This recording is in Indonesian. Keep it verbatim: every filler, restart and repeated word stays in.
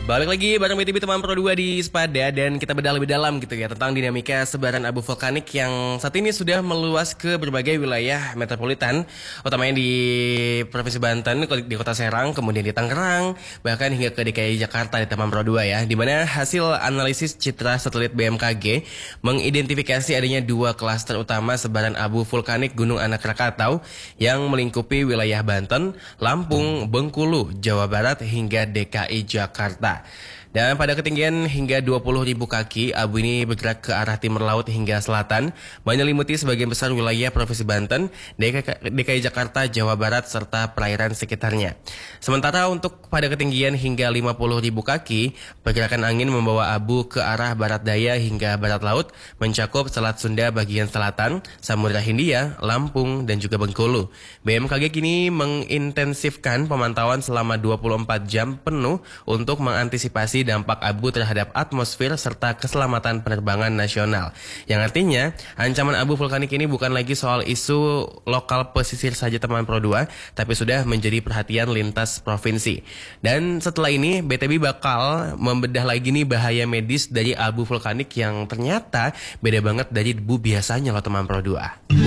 Balik lagi bareng B T B teman Pro dua di Spada dan kita bedah lebih dalam gitu ya tentang dinamika sebaran abu vulkanik yang saat ini sudah meluas ke berbagai wilayah metropolitan, utamanya di Provinsi Banten, di Kota Serang, kemudian di Tangerang, bahkan hingga ke D K I Jakarta di teman Pro dua ya, di mana hasil analisis citra satelit B M K G mengidentifikasi adanya dua klaster utama sebaran abu vulkanik Gunung Anak Rakatau yang melingkupi wilayah Banten, Lampung, Bengkulu, Jawa Barat hingga D K I Jakarta. Dan pada ketinggian hingga dua puluh ribu kaki, abu ini bergerak ke arah timur laut hingga selatan, menyelimuti sebagian besar wilayah Provinsi Banten, D K I Jakarta, Jawa Barat, serta perairan sekitarnya. Sementara untuk pada ketinggian hingga lima puluh ribu kaki, pergerakan angin membawa abu ke arah barat daya hingga barat laut, mencakup Selat Sunda bagian selatan, Samudra Hindia, Lampung, dan juga Bengkulu. B M K G kini mengintensifkan pemantauan selama dua puluh empat jam penuh untuk mengantisipasi dampak abu terhadap atmosfer serta keselamatan penerbangan nasional. Yang artinya, ancaman abu vulkanik ini bukan lagi soal isu lokal pesisir saja teman Pro dua, tapi sudah menjadi perhatian lintas provinsi. Dan setelah ini, B T B bakal membedah lagi nih bahaya medis dari abu vulkanik yang ternyata beda banget dari debu biasanya loh teman Pro dua.